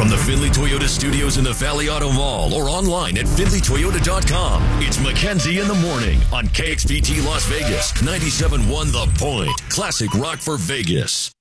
From the Finley Toyota studios in the Valley Auto Mall or online at finleytoyota.com, it's Mackenzie in the Morning on KXPT Las Vegas, 97.1 The Point. Classic rock for Vegas.